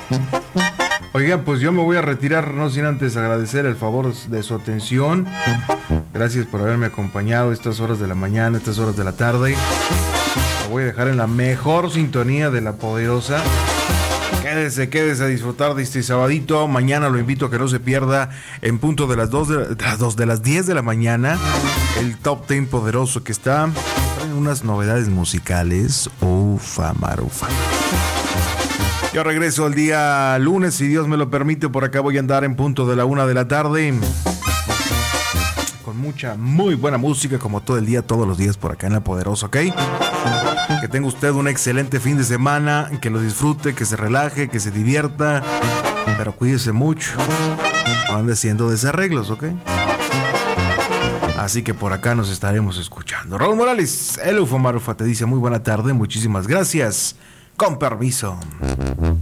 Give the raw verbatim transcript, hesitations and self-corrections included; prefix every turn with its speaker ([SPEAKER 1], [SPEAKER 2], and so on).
[SPEAKER 1] Oigan, pues yo me voy a retirar, no sin antes agradecer el favor de su atención. Gracias por haberme acompañado estas horas de la mañana, estas horas de la tarde. Lo voy a dejar en la mejor sintonía de La Poderosa. Quédese, quédese a disfrutar de este sabadito. Mañana lo invito a que no se pierda en punto de las dos de, de las dos de las diez de la mañana el Top diez poderoso que está. Traen unas novedades musicales. Ufa, marufa. Yo regreso el día lunes, si Dios me lo permite. Por acá voy a andar en punto de la una de la tarde. Con mucha, muy buena música, como todo el día, todos los días por acá en La Poderosa, ¿ok? Que tenga usted un excelente fin de semana, que lo disfrute, que se relaje, que se divierta, pero cuídese mucho. No ande haciendo desarreglos, ¿ok? Así que por acá nos estaremos escuchando. Raúl Morales, el Ufo Marufa te dice muy buena tarde, muchísimas gracias. Con permiso.